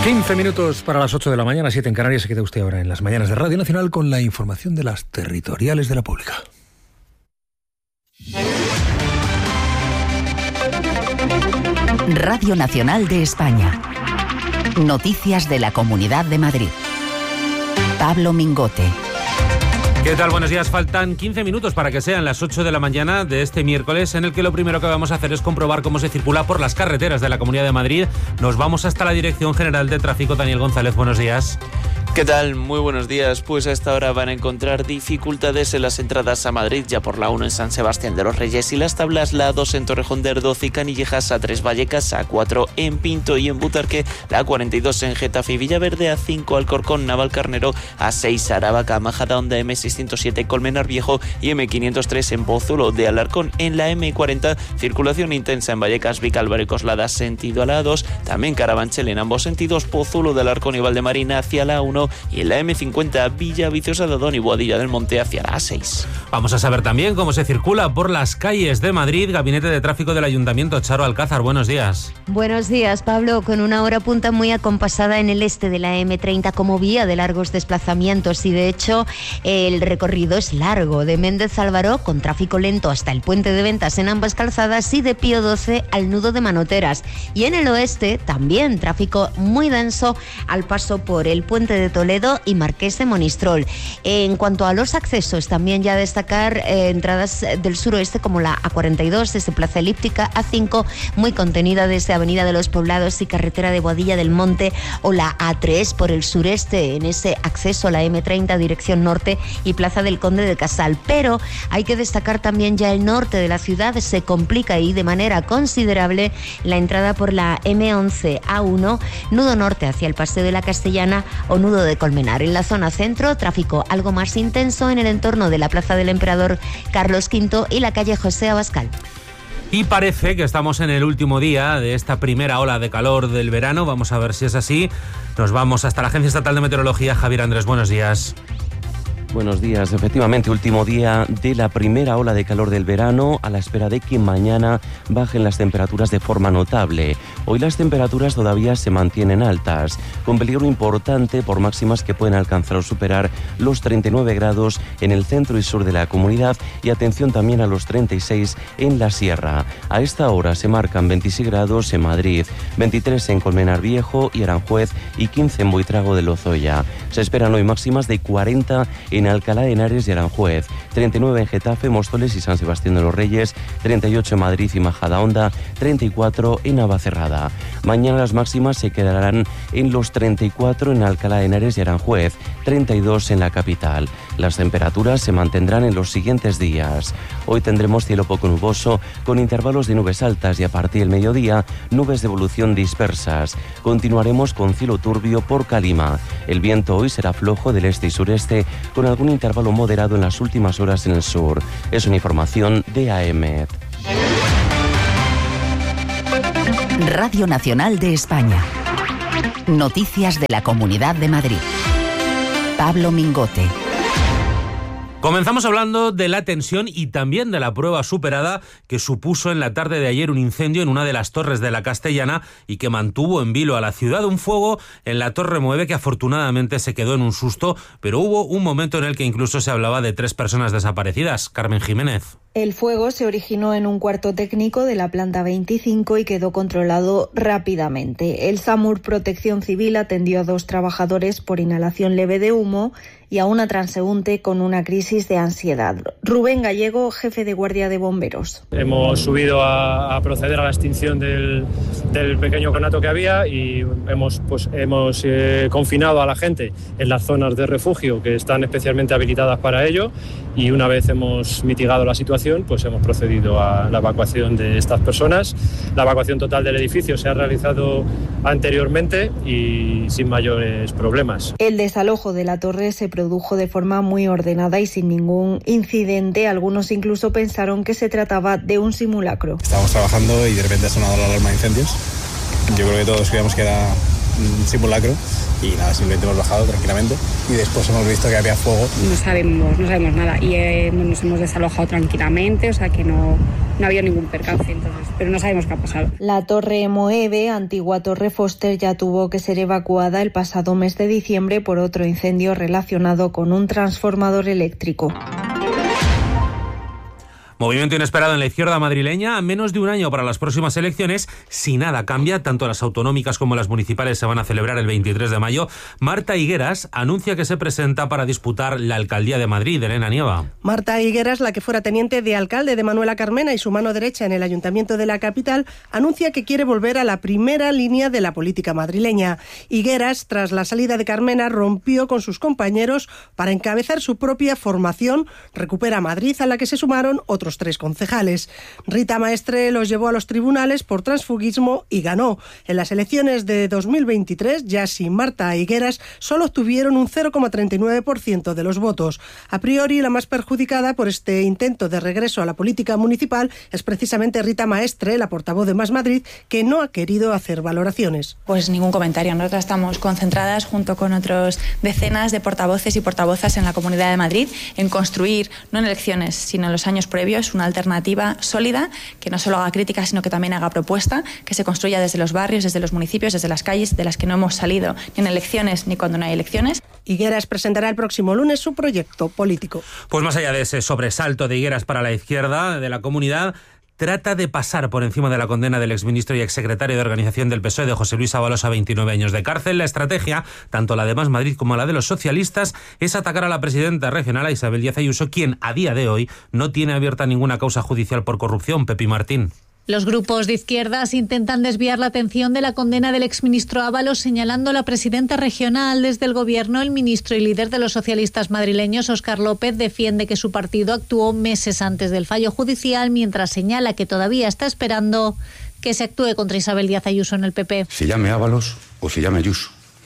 15 minutos para las 8 de la mañana, 7 en Canarias. Se queda usted ahora en las mañanas de Radio Nacional con la información de las territoriales de la pública. Radio Nacional de España. Noticias de la Comunidad de Madrid. Pablo Mingote. ¿Qué tal? Buenos días. Faltan 15 minutos para que sean las 8 de la mañana de este miércoles, en el que lo primero que vamos a hacer es comprobar cómo se circula por las carreteras de la Comunidad de Madrid. Nos vamos hasta la Dirección General de Tráfico. Daniel González, buenos días. ¿Qué tal? Muy buenos días. Pues a esta hora van a encontrar dificultades en las entradas a Madrid, ya por la 1 en San Sebastián de los Reyes y las tablas, la 2 en Torrejón de Ardoz y Canillejas, A3 Vallecas, A4 en Pinto y en Butarque, la 42 en Getafe y Villaverde, A5 Alcorcón, Navalcarnero, A6 Aravaca, Majadahonda, M607 Colmenar Viejo y M503 en Pozuelo de Alarcón. En la M40, circulación intensa en Vallecas, Vicálvaro y Coslada, sentido a la A2, también Carabanchel en ambos sentidos, Pozuelo de Alarcón y Valdemarina hacia la A1, y en la M50 Villa Viciosa de Odón y Boadilla del Monte hacia la A6. Vamos a saber también cómo se circula por las calles de Madrid. Gabinete de Tráfico del Ayuntamiento, Charo Alcázar, buenos días. Buenos días, Pablo. Con una hora punta muy acompasada en el este de la M30 como vía de largos desplazamientos, y de hecho el recorrido es largo, de Méndez Álvaro con tráfico lento hasta el puente de Ventas en ambas calzadas y de Pío XII al nudo de Manoteras. Y en el oeste también tráfico muy denso al paso por el puente de Toledo y Marqués de Monistrol. En cuanto a los accesos, también ya destacar entradas del suroeste como la A42 desde Plaza Elíptica, A5 muy contenida desde Avenida de los Poblados y Carretera de Boadilla del Monte, o la A3 por el sureste en ese acceso a la M30 dirección norte y Plaza del Conde de Casal. Pero hay que destacar también ya el norte de la ciudad, se complica ahí de manera considerable la entrada por la M11 A1, nudo norte hacia el Paseo de la Castellana o nudo de Colmenar. En la zona centro, tráfico algo más intenso en el entorno de la Plaza del Emperador Carlos V y la calle José Abascal. Y parece que estamos en el último día de esta primera ola de calor del verano. Vamos a ver si es así. Nos vamos hasta la Agencia Estatal de Meteorología. Javier Andrés, buenos días. Buenos días. Efectivamente, último día de la primera ola de calor del verano, a la espera de que mañana bajen las temperaturas de forma notable. Hoy las temperaturas todavía se mantienen altas, con peligro importante por máximas que pueden alcanzar o superar los 39 grados en el centro y sur de la comunidad, y atención también a los 36 en la sierra. A esta hora se marcan 26 grados en Madrid, 23 en Colmenar Viejo y Aranjuez y 15 en Buitrago de Lozoya. Se esperan hoy máximas de 40 en Alcalá de Henares y Aranjuez, 39 en Getafe, Móstoles y San Sebastián de los Reyes, 38 en Madrid y Majadahonda, 34 en Navacerrada. Mañana las máximas se quedarán en los 34 en Alcalá de Henares y Aranjuez, 32 en la capital. Las temperaturas se mantendrán en los siguientes días. Hoy tendremos cielo poco nuboso, con intervalos de nubes altas, y a partir del mediodía, nubes de evolución dispersas. Continuaremos con cielo turbio por Calima. El viento hoy será flojo del este y sureste, con algún intervalo moderado en las últimas horas en el sur. Es una información de AEMET. Radio Nacional de España. Noticias de la Comunidad de Madrid. Pablo Mingote. Comenzamos hablando de la tensión y también de la prueba superada que supuso en la tarde de ayer un incendio en una de las torres de la Castellana y que mantuvo en vilo a la ciudad. Un fuego en la Torre 9 que afortunadamente se quedó en un susto, pero hubo un momento en el que incluso se hablaba de 3 personas desaparecidas. Carmen Jiménez. El fuego se originó en un cuarto técnico de la planta 25 y quedó controlado rápidamente. El SAMUR Protección Civil atendió a 2 trabajadores por inhalación leve de humo y a una transeúnte con una crisis de ansiedad. Rubén Gallego, jefe de guardia de bomberos. Hemos subido a proceder a la extinción del pequeño conato que había y hemos confinado a la gente en las zonas de refugio que están especialmente habilitadas para ello, y una vez hemos mitigado la situación, pues hemos procedido a la evacuación de estas personas. La evacuación total del edificio se ha realizado anteriormente y sin mayores problemas. El desalojo de la torre se produjo de forma muy ordenada y sin ningún incidente. Algunos incluso pensaron que se trataba de un simulacro. Estábamos trabajando y de repente ha sonado la alarma de incendios. Yo creo que todos creíamos que era un simulacro y nada, simplemente hemos bajado tranquilamente y después hemos visto que había fuego. No sabemos nada y nos hemos desalojado tranquilamente, o sea que no ha habido ningún percance, entonces, pero no sabemos qué ha pasado. La torre Moeve, antigua torre Foster, ya tuvo que ser evacuada el pasado mes de diciembre por otro incendio relacionado con un transformador eléctrico. Movimiento inesperado en la izquierda madrileña. A menos de un año para las próximas elecciones, si nada cambia, tanto las autonómicas como las municipales se van a celebrar el 23 de mayo. Marta Higueras anuncia que se presenta para disputar la alcaldía de Madrid. Elena Nieva. Marta Higueras, la que fuera teniente de alcalde de Manuela Carmena y su mano derecha en el ayuntamiento de la capital, anuncia que quiere volver a la primera línea de la política madrileña. Higueras, tras la salida de Carmena, rompió con sus compañeros para encabezar su propia formación Recupera Madrid, a la que se sumaron otros 3 concejales. Rita Maestre los llevó a los tribunales por transfugismo y ganó. En las elecciones de 2023, ya sin Marta Higueras, solo obtuvieron un 0,39% de los votos. A priori, la más perjudicada por este intento de regreso a la política municipal es precisamente Rita Maestre, la portavoz de Más Madrid, que no ha querido hacer valoraciones. Pues ningún comentario. Nosotras estamos concentradas junto con otros decenas de portavoces y portavozas en la Comunidad de Madrid en construir, no en elecciones, sino en los años previos, una alternativa sólida que no solo haga crítica, sino que también haga propuesta, que se construya desde los barrios, desde los municipios, desde las calles de las que no hemos salido ni en elecciones ni cuando no hay elecciones. Higueras presentará el próximo lunes su proyecto político. Pues más allá de ese sobresalto de Higueras para la izquierda de la comunidad, trata de pasar por encima de la condena del exministro y exsecretario de Organización del PSOE de José Luis Ábalos a 29 años de cárcel. La estrategia, tanto la de Más Madrid como la de los socialistas, es atacar a la presidenta regional, a Isabel Díaz Ayuso, quien a día de hoy no tiene abierta ninguna causa judicial por corrupción. Pepi Martín. Los grupos de izquierdas intentan desviar la atención de la condena del exministro Ábalos, señalando a la presidenta regional. Desde el gobierno, el ministro y líder de los socialistas madrileños, Óscar López, defiende que su partido actuó meses antes del fallo judicial, mientras señala que todavía está esperando que se actúe contra Isabel Díaz Ayuso en el PP. Se llame Ábalos o se llame Ayuso,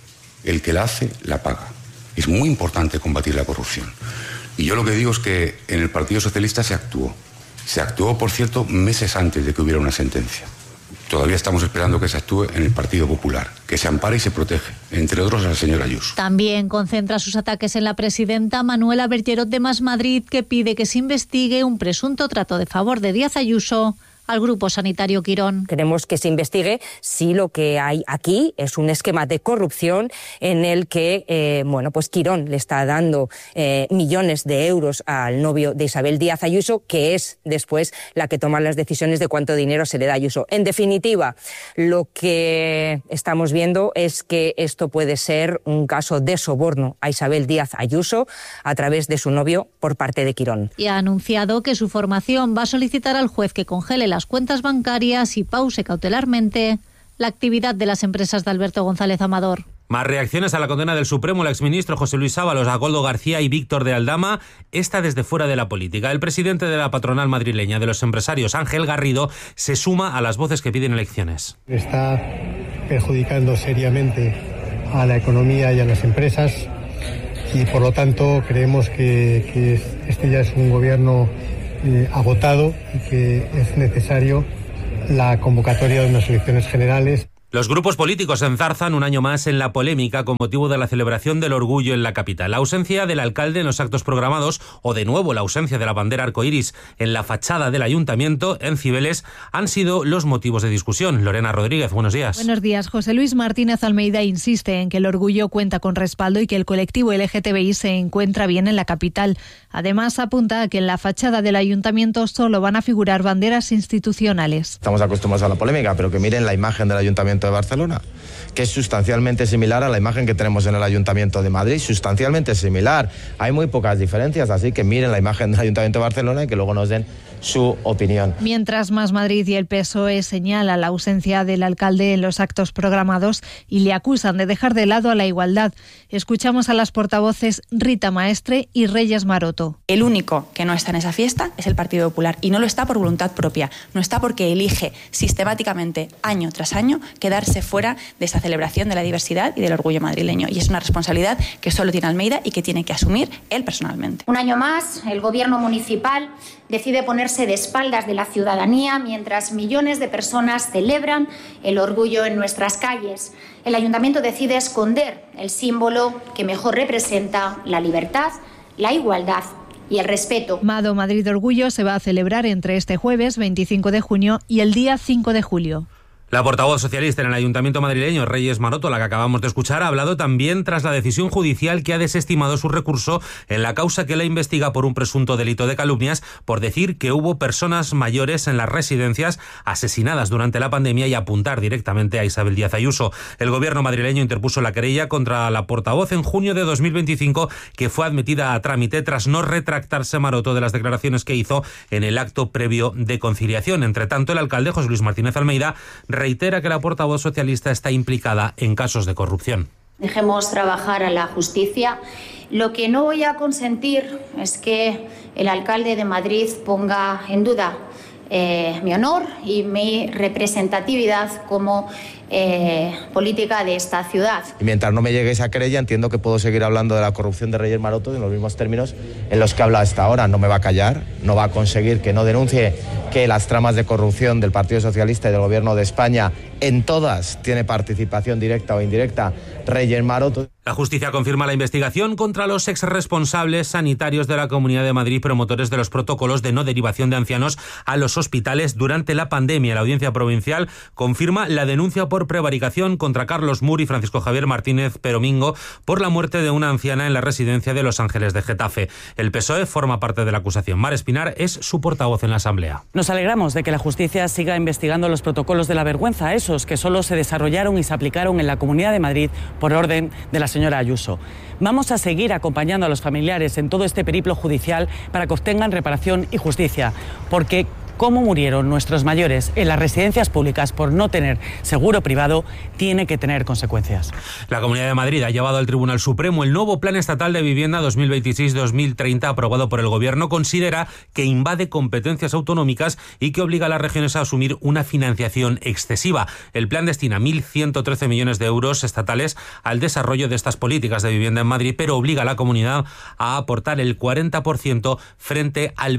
el que la hace, la paga. Es muy importante combatir la corrupción. Y yo lo que digo es que en el Partido Socialista se actuó. Se actuó, por cierto, meses antes de que hubiera una sentencia. Todavía estamos esperando que se actúe en el Partido Popular, que se ampara y se protege, entre otros a la señora Ayuso. También concentra sus ataques en la presidenta Manuela Bergerot de Más Madrid, que pide que se investigue un presunto trato de favor de Díaz Ayuso al Grupo Sanitario Quirón. Queremos que se investigue si lo que hay aquí es un esquema de corrupción en el que, pues Quirón le está dando millones de euros al novio de Isabel Díaz Ayuso, que es después la que toma las decisiones de cuánto dinero se le da a Ayuso. En definitiva, lo que estamos viendo es que esto puede ser un caso de soborno a Isabel Díaz Ayuso a través de su novio por parte de Quirón. Y ha anunciado que su formación va a solicitar al juez que congele las cuentas bancarias y pause cautelarmente la actividad de las empresas de Alberto González Amador. Más reacciones a la condena del Supremo, el exministro José Luis Ábalos, a Goldo García y Víctor de Aldama, esta desde fuera de la política. El presidente de la patronal madrileña de los empresarios, Ángel Garrido, se suma a las voces que piden elecciones. Está perjudicando seriamente a la economía y a las empresas y por lo tanto creemos que este ya es un gobierno agotado y que es necesario la convocatoria de unas elecciones generales. Los grupos políticos se enzarzan un año más en la polémica con motivo de la celebración del orgullo en la capital. La ausencia del alcalde en los actos programados o, de nuevo, la ausencia de la bandera arcoíris en la fachada del ayuntamiento en Cibeles han sido los motivos de discusión. Lorena Rodríguez, buenos días. Buenos días. José Luis Martínez Almeida insiste en que el orgullo cuenta con respaldo y que el colectivo LGTBI se encuentra bien en la capital. Además, apunta a que en la fachada del ayuntamiento solo van a figurar banderas institucionales. Estamos acostumbrados a la polémica, pero que miren la imagen del ayuntamiento de Barcelona, que es sustancialmente similar a la imagen que tenemos en el Ayuntamiento de Madrid, sustancialmente similar. Hay muy pocas diferencias, así que miren la imagen del Ayuntamiento de Barcelona y que luego nos den su opinión. Mientras Más Madrid y el PSOE señalan la ausencia del alcalde en los actos programados y le acusan de dejar de lado a la igualdad. Escuchamos a las portavoces Rita Maestre y Reyes Maroto. El único que no está en esa fiesta es el Partido Popular y no lo está por voluntad propia, no está porque elige sistemáticamente, año tras año, quedarse fuera de esa celebración de la diversidad y del orgullo madrileño. Y es una responsabilidad que solo tiene Almeida y que tiene que asumir él personalmente. Un año más, el gobierno municipal decide ponerse ponerse de espaldas de la ciudadanía mientras millones de personas celebran el orgullo en nuestras calles. El Ayuntamiento decide esconder el símbolo que mejor representa la libertad, la igualdad y el respeto. Mado Madrid Orgullo se va a celebrar entre este jueves 25 de junio y el día 5 de julio. La portavoz socialista en el Ayuntamiento madrileño, Reyes Maroto, la que acabamos de escuchar, ha hablado también tras la decisión judicial que ha desestimado su recurso en la causa que la investiga por un presunto delito de calumnias por decir que hubo personas mayores en las residencias asesinadas durante la pandemia y apuntar directamente a Isabel Díaz Ayuso. El gobierno madrileño interpuso la querella contra la portavoz en junio de 2025, que fue admitida a trámite tras no retractarse Maroto de las declaraciones que hizo en el acto previo de conciliación. Entre tanto, el alcalde José Luis Martínez Almeida reitera que la portavoz socialista está implicada en casos de corrupción. Dejemos trabajar a la justicia. Lo que no voy a consentir es que el alcalde de Madrid ponga en duda mi honor y mi representatividad como política de esta ciudad. Y mientras no me llegue esa querella, entiendo que puedo seguir hablando de la corrupción de Reyes Maroto en los mismos términos en los que habla hasta ahora. No me va a callar, no va a conseguir que no denuncie que las tramas de corrupción del Partido Socialista y del Gobierno de España, en todas tiene participación directa o indirecta Reyes Maroto. La justicia confirma la investigación contra los exresponsables sanitarios de la Comunidad de Madrid, promotores de los protocolos de no derivación de ancianos a los hospitales durante la pandemia. La Audiencia Provincial confirma la denuncia por prevaricación contra Carlos Mur y Francisco Javier Martínez Peromingo por la muerte de una anciana en la residencia de Los Ángeles de Getafe. El PSOE forma parte de la acusación. Mar Espinar es su portavoz en la Asamblea. Nos alegramos de que la justicia siga investigando los protocolos de la vergüenza, esos que solo se desarrollaron y se aplicaron en la Comunidad de Madrid por orden de la señora Ayuso. Vamos a seguir acompañando a los familiares en todo este periplo judicial para que obtengan reparación y justicia, porque cómo murieron nuestros mayores en las residencias públicas por no tener seguro privado tiene que tener consecuencias. La Comunidad de Madrid ha llevado al Tribunal Supremo el nuevo Plan Estatal de Vivienda 2026-2030 aprobado por el Gobierno. Considera que invade competencias autonómicas y que obliga a las regiones a asumir una financiación excesiva. El plan destina 1.113 millones de euros estatales al desarrollo de estas políticas de vivienda en Madrid, pero obliga a la comunidad a aportar el 40% frente al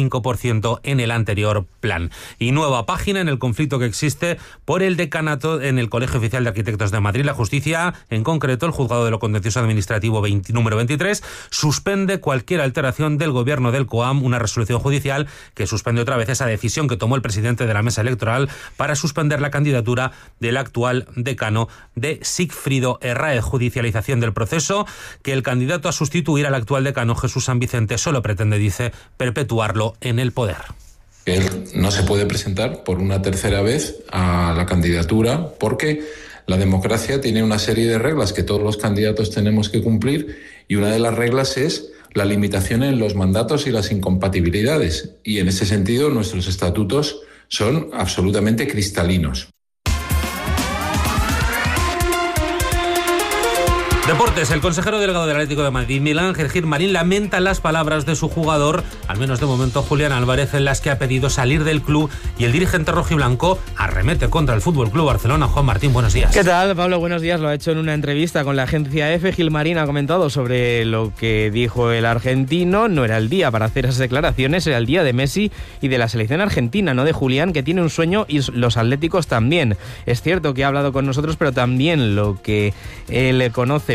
25% en el anterior plan. Y nueva página en el conflicto que existe por el decanato en el Colegio Oficial de Arquitectos de Madrid. La justicia, en concreto el Juzgado de lo Contencioso Administrativo número 23, suspende cualquier alteración del gobierno del COAM, una resolución judicial que suspende otra vez esa decisión que tomó el presidente de la mesa electoral para suspender la candidatura del actual decano de Sigfrido Herráez. Judicialización del proceso, que el candidato a sustituir al actual decano, Jesús San Vicente, solo pretende, dice, perpetuarlo en el poder. Él no se puede presentar por una tercera vez a la candidatura porque la democracia tiene una serie de reglas que todos los candidatos tenemos que cumplir y una de las reglas es la limitación en los mandatos y las incompatibilidades. Y en ese sentido nuestros estatutos son absolutamente cristalinos. Deportes. El consejero delegado del Atlético de Madrid, Miguel Ángel Gilmarín, lamenta las palabras de su jugador, al menos de momento Julián Álvarez, en las que ha pedido salir del club, y el dirigente rojiblanco arremete contra el FC Barcelona. Juan Martín, buenos días. ¿Qué tal, Pablo? Buenos días. Lo ha hecho en una entrevista con la agencia EFE. Gilmarín ha comentado sobre lo que dijo el argentino. No era el día para hacer esas declaraciones, era el día de Messi y de la selección argentina, no de Julián, que tiene un sueño, y los atléticos también. Es cierto que ha hablado con nosotros, pero también lo que él conoce